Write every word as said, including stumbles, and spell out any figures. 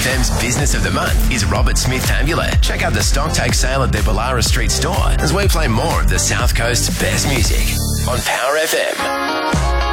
F M's Business of the Month is Robert Smith Amulet. Check out the stock take sale at their Ballara Street store as we play more of the South Coast's best music on Power F M.